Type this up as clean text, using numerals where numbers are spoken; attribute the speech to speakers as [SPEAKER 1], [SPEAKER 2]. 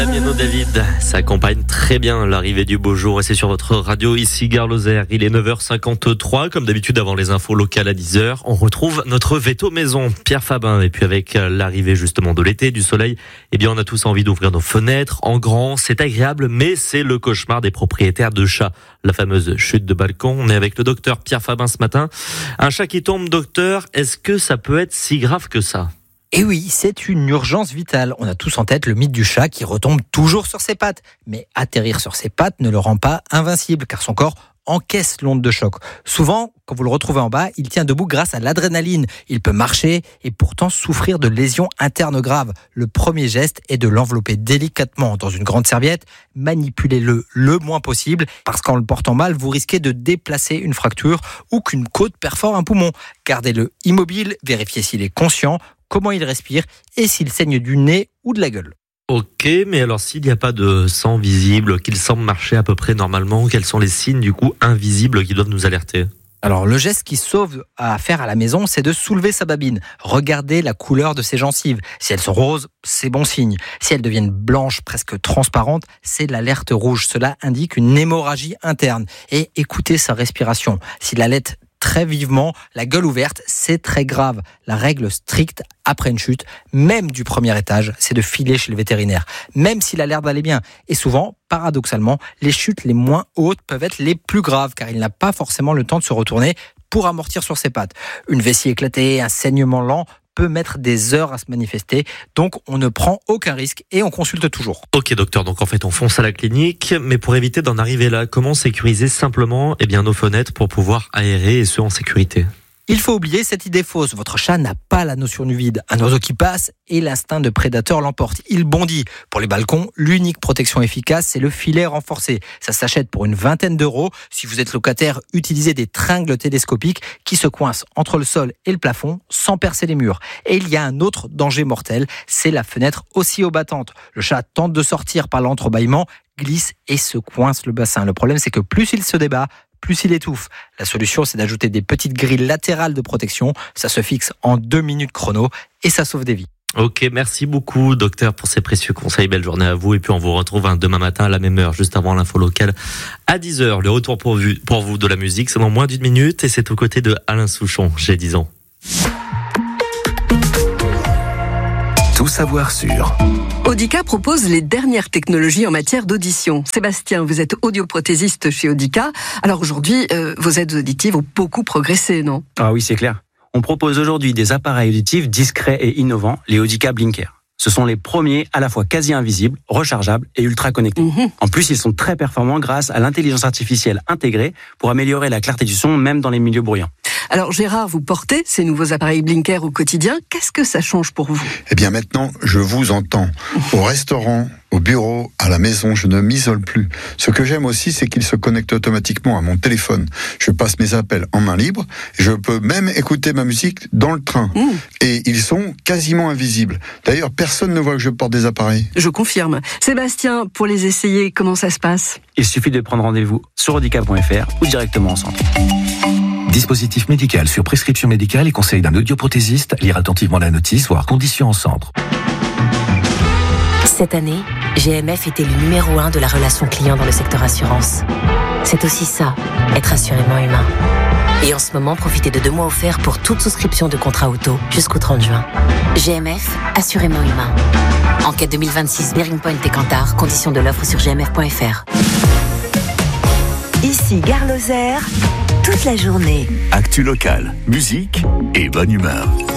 [SPEAKER 1] Damiano David, ça accompagne très bien l'arrivée du beau jour et c'est sur votre radio ici Gare Lozère. Il est 9h53, comme d'habitude avant les infos locales à 10h. On retrouve notre veto maison, Pierre Fabin. Et puis avec l'arrivée justement de l'été, du soleil, eh bien on a tous envie d'ouvrir nos fenêtres en grand. C'est agréable, mais c'est le cauchemar des propriétaires de chats. La fameuse chute de balcon. On est avec le docteur Pierre Fabin ce matin. Un chat qui tombe, docteur, est-ce que ça peut être si grave que ça ?
[SPEAKER 2] Et oui, c'est une urgence vitale. On a tous en tête le mythe du chat qui retombe toujours sur ses pattes. Mais atterrir sur ses pattes ne le rend pas invincible, car son corps encaisse l'onde de choc. Souvent, quand vous le retrouvez en bas, il tient debout grâce à l'adrénaline. Il peut marcher et pourtant souffrir de lésions internes graves. Le premier geste est de l'envelopper délicatement dans une grande serviette. Manipulez-le le moins possible, parce qu'en le portant mal, vous risquez de déplacer une fracture ou qu'une côte perfore un poumon. Gardez-le immobile, vérifiez s'il est conscient, comment il respire et s'il saigne du nez ou de la gueule.
[SPEAKER 1] Ok, mais alors s'il n'y a pas de sang visible, qu'il semble marcher à peu près normalement, quels sont les signes du coup invisibles qui doivent nous alerter ?
[SPEAKER 2] Alors le geste qui sauve à faire à la maison, c'est de soulever sa babine. Regardez la couleur de ses gencives. Si elles sont roses, c'est bon signe. Si elles deviennent blanches, presque transparentes, c'est l'alerte rouge. Cela indique une hémorragie interne. Et écoutez sa respiration. S'il allait très vivement, la gueule ouverte, c'est très grave. La règle stricte après une chute, même du premier étage, c'est de filer chez le vétérinaire, même s'il a l'air d'aller bien. Et souvent, paradoxalement, les chutes les moins hautes peuvent être les plus graves, car il n'a pas forcément le temps de se retourner pour amortir sur ses pattes. Une vessie éclatée, un saignement lent peut mettre des heures à se manifester, donc on ne prend aucun risque et on consulte toujours.
[SPEAKER 1] Ok docteur, donc en fait on fonce à la clinique, mais pour éviter d'en arriver là, comment sécuriser simplement nos fenêtres pour pouvoir aérer et ce en sécurité ?
[SPEAKER 2] Il faut oublier cette idée fausse. Votre chat n'a pas la notion du vide. Un oiseau qui passe et l'instinct de prédateur l'emporte. Il bondit. Pour les balcons, l'unique protection efficace, c'est le filet renforcé. Ça s'achète pour une vingtaine d'euros. Si vous êtes locataire, utilisez des tringles télescopiques qui se coincent entre le sol et le plafond sans percer les murs. Et il y a un autre danger mortel, c'est la fenêtre oscillobattante. Le chat tente de sortir par l'entrebâillement, glisse et se coince le bassin. Le problème, c'est que plus il se débat, plus il étouffe. La solution, c'est d'ajouter des petites grilles latérales de protection. Ça se fixe en 2 minutes chrono et ça sauve des vies.
[SPEAKER 1] Ok, merci beaucoup docteur pour ces précieux conseils. Belle journée à vous et puis on vous retrouve demain matin à la même heure, juste avant l'info locale à 10h. Le retour pour vous de la musique, c'est dans moins d'1 minute et c'est aux côtés de Alain Souchon, j'ai 10 ans.
[SPEAKER 3] Tout savoir sur
[SPEAKER 4] Audica propose les dernières technologies en matière d'audition. Sébastien, vous êtes audioprothésiste chez Audica. Alors aujourd'hui, vos aides auditives ont beaucoup progressé, non ?
[SPEAKER 5] Ah oui, c'est clair. On propose aujourd'hui des appareils auditifs discrets et innovants, les Audica Blinker. Ce sont les premiers à la fois quasi invisibles, rechargeables et ultra connectés. En plus, ils sont très performants grâce à l'intelligence artificielle intégrée pour améliorer la clarté du son, même dans les milieux bruyants.
[SPEAKER 4] Alors Gérard, vous portez ces nouveaux appareils Blinker au quotidien. Qu'est-ce que ça change pour vous ?
[SPEAKER 6] Eh bien maintenant, je vous entends. Au restaurant, au bureau, à la maison, je ne m'isole plus. Ce que j'aime aussi, c'est qu'ils se connectent automatiquement à mon téléphone. Je passe mes appels en main libre. Je peux même écouter ma musique dans le train. Et ils sont quasiment invisibles. D'ailleurs, personne ne voit que je porte des appareils.
[SPEAKER 4] Je confirme. Sébastien, pour les essayer, comment ça se passe ?
[SPEAKER 5] Il suffit de prendre rendez-vous sur audica.fr ou directement en centre.
[SPEAKER 3] Dispositif médical sur prescription médicale et conseil d'un audioprothésiste. Lire attentivement la notice, voire conditions en centre.
[SPEAKER 7] Cette année, GMF était le numéro 1 de la relation client dans le secteur assurance. C'est aussi ça, être assurément humain. Et en ce moment, profitez de 2 mois offerts pour toute souscription de contrat auto jusqu'au 30 juin. GMF, assurément humain. Enquête 2026, Bearing Point et Cantar. Conditions de l'offre sur gmf.fr.
[SPEAKER 8] Ici Gare Lozère, toute la journée.
[SPEAKER 3] Actu locale, musique et bonne humeur.